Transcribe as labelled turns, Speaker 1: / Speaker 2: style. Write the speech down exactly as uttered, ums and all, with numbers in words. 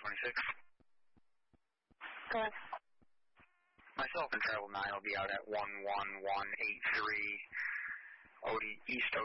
Speaker 1: twenty-six.
Speaker 2: Go ahead.
Speaker 1: Myself and Travel nine will be out at one one one eight three Odie, East